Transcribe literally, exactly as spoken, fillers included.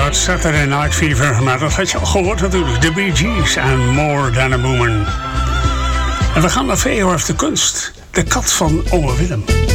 uit Saturday Night Fever, maar dat had je al gehoord natuurlijk. The Bee Gees en More Than a Woman. En we gaan naar Veehoorf de Kunst, de kat van Ome Willem.